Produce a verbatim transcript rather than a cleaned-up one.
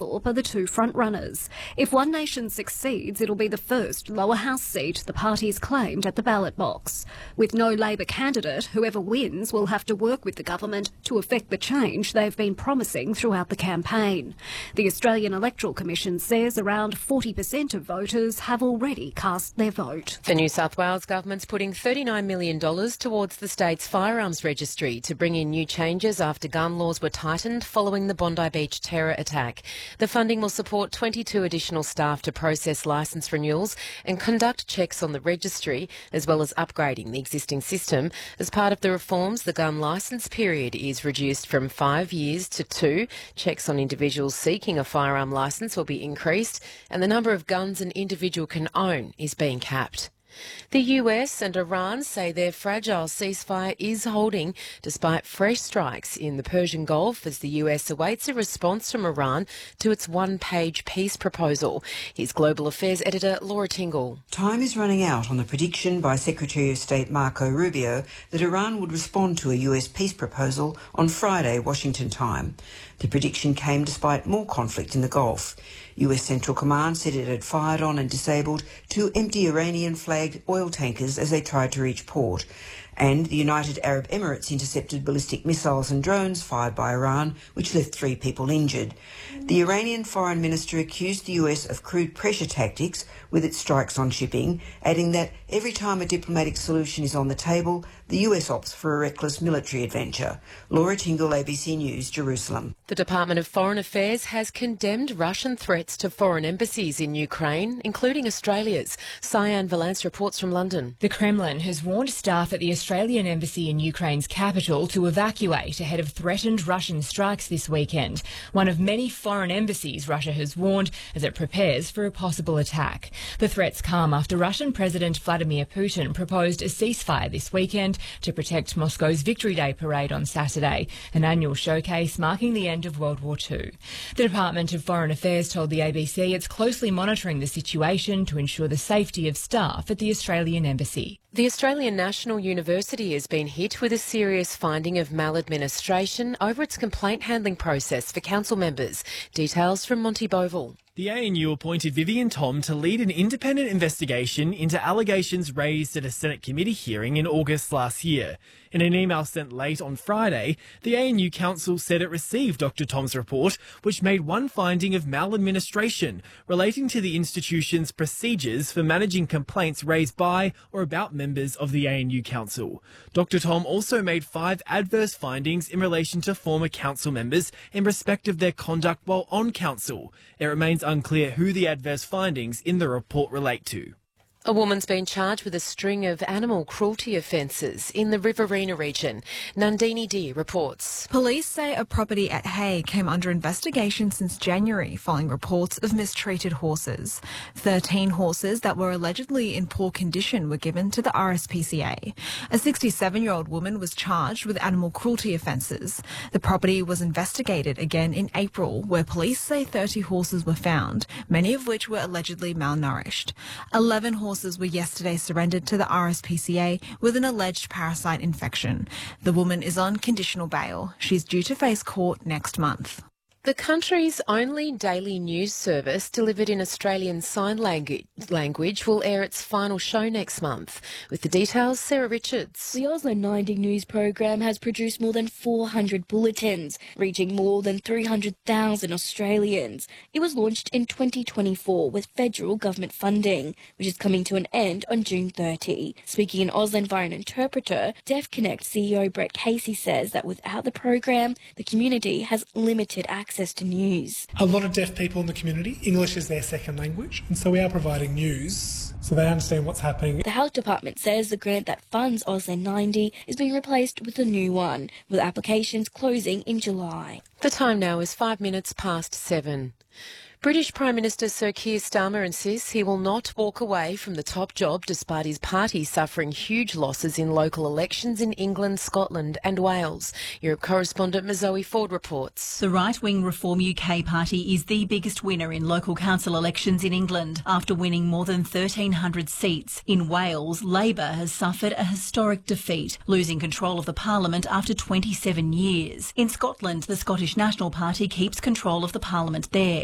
Thorpe are the two frontrunners. If One Nation succeeds, it'll be the first lower house seat the party's claimed at the ballot box. With no Labor candidate, whoever wins will have to work with the government to effect the change they've been promising throughout the campaign. The Australian Electoral Commission says around forty percent of voters have already cast their vote. The New South Wales government's putting thirty-nine million dollars towards the state's firearms registry to bring in new changes after gun laws were tightened following the Bondi Beach terror attack. The funding will support twenty-two additional staff to process licence renewals and conduct checks on the registry, as well as upgrading the existing system. As part of the reforms, the gun licence period is reduced from five years to two. Checks on individuals seeking a firearm licence will be increased, and the number of guns an individual can own is being capped. The U S and Iran say their fragile ceasefire is holding despite fresh strikes in the Persian Gulf as the U S awaits a response from Iran to its one-page peace proposal. Here's Global Affairs editor Laura Tingle. Time is running out on the prediction by Secretary of State Marco Rubio that Iran would respond to a U S peace proposal on Friday, Washington time. The prediction came despite more conflict in the Gulf. U S Central Command said it had fired on and disabled two empty Iranian-flagged oil tankers as they tried to reach port. And the United Arab Emirates intercepted ballistic missiles and drones fired by Iran, which left three people injured. The Iranian foreign minister accused the U S of crude pressure tactics with its strikes on shipping, adding that every time a diplomatic solution is on the table, the U S opts for a reckless military adventure. Laura Tingle, A B C News, Jerusalem. The Department of Foreign Affairs has condemned Russian threats to foreign embassies in Ukraine, including Australia's. Cyan Valance reports from London. The Kremlin has warned staff at the Australian embassy in Ukraine's capital to evacuate ahead of threatened Russian strikes this weekend. One of many foreign embassies Russia has warned as it prepares for a possible attack. The threats come after Russian President Vladimir Putin proposed a ceasefire this weekend to protect Moscow's Victory Day parade on Saturday, an annual showcase marking the end of World War Two. The Department of Foreign Affairs told the A B C it's closely monitoring the situation to ensure the safety of staff at the Australian embassy. The Australian National University has been hit with a serious finding of maladministration over its complaint handling process for council members. Details from Monty Bovell. The A N U appointed Vivienne Thom to lead an independent investigation into allegations raised at a Senate committee hearing in August last year. In an email sent late on Friday, the A N U Council said it received Doctor Thom's report, which made one finding of maladministration relating to the institution's procedures for managing complaints raised by or about members of the A N U Council. Doctor Thom also made five adverse findings in relation to former council members in respect of their conduct while on council. It remains unclear who the adverse findings in the report relate to. A woman's been charged with a string of animal cruelty offences in the Riverina region. Nandini D reports. Police say a property at Hay came under investigation since January following reports of mistreated horses. Thirteen horses that were allegedly in poor condition were given to the R S P C A. A sixty-seven-year-old woman was charged with animal cruelty offences. The property was investigated again in April, where police say thirty horses were found, many of which were allegedly malnourished. Eleven horses Horses were yesterday surrendered to the R S P C A with an alleged parasite infection. The woman is on conditional bail. She's due to face court next month. The country's only daily news service delivered in Australian Sign Language will air its final show next month. With the details, Sarah Richards. The Auslan ninety News program has produced more than four hundred bulletins, reaching more than three hundred thousand Australians. It was launched in twenty twenty-four with federal government funding, which is coming to an end on June thirtieth. Speaking in Auslan via an interpreter, Deaf Connect C E O Brett Casey says that without the program, the community has limited access access to news. A lot of deaf people in the community, English is their second language, and so we are providing news so they understand what's happening. The Health Department says the grant that funds Auslan ninety is being replaced with a new one, with applications closing in July. The time now is five minutes past seven. British Prime Minister Sir Keir Starmer insists he will not walk away from the top job despite his party suffering huge losses in local elections in England, Scotland and Wales. Europe correspondent Mazoe Ford reports. The right-wing Reform U K party is the biggest winner in local council elections in England after winning more than thirteen hundred seats. In Wales, Labour has suffered a historic defeat, losing control of the parliament after twenty-seven years. In Scotland, the Scottish National Party keeps control of the parliament there.